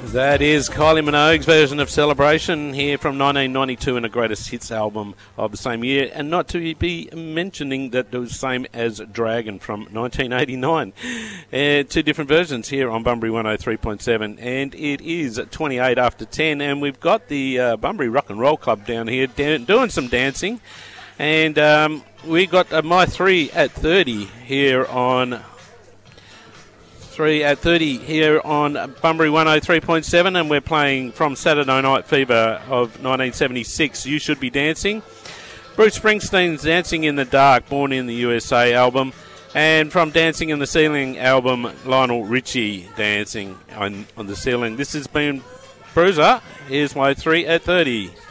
That is Kylie Minogue's version of Celebration here from 1992 and a greatest hits album of the same year, and not to be mentioning that it was the same as Dragon from 1989. Two different versions here on Bunbury 103.7, and it is 28 after 10, and we've got the Bunbury Rock and Roll Club down here doing some dancing, and we got My 3 at 30 here on 3 at 30 here on Bunbury 103.7, and we're playing from Saturday Night Fever of 1976, You Should Be Dancing. Bruce Springsteen's Dancing in the Dark, Born in the USA album, and from Dancing in the Ceiling album, Lionel Richie Dancing on the Ceiling. This has been Bruiser. Here's My 3 at 30.